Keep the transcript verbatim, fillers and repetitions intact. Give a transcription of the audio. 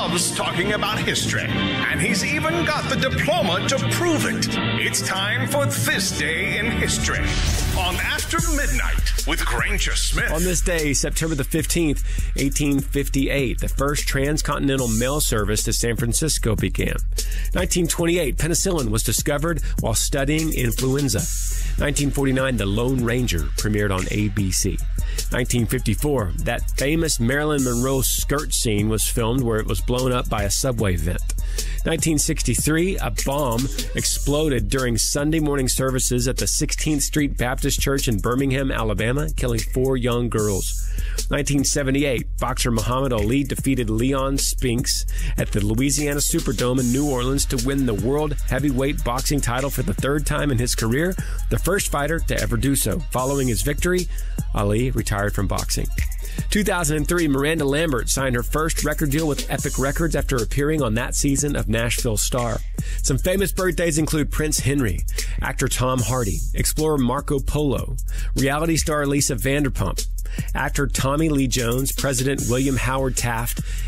loves talking about history, and he's even got the diploma to prove it. It's time for This Day in History on After Midnight with Granger Smith. On this day, September the fifteenth, eighteen fifty-eight, the first transcontinental mail service to San Francisco began. nineteen twenty-eight, penicillin was discovered while studying influenza. nineteen forty-nine, The Lone Ranger premiered on A B C. nineteen fifty-four, that famous Marilyn Monroe skirt scene was filmed where it was blown up by a subway vent. nineteen sixty-three, a bomb exploded during Sunday morning services at the sixteenth Street Baptist Church in Birmingham, Alabama, killing four young girls. nineteen seventy-eight, boxer Muhammad Ali defeated Leon Spinks at the Louisiana Superdome in New Orleans to win the world heavyweight boxing title for the third time in his career, the first fighter to ever do so. Following his victory, Ali retired from boxing. two thousand three, Miranda Lambert signed her first record deal with Epic Records after appearing on that season of Nashville Star. Some famous birthdays include Prince Henry, actor Tom Hardy, explorer Marco Polo, reality star Lisa Vanderpump, actor Tommy Lee Jones, President William Howard Taft,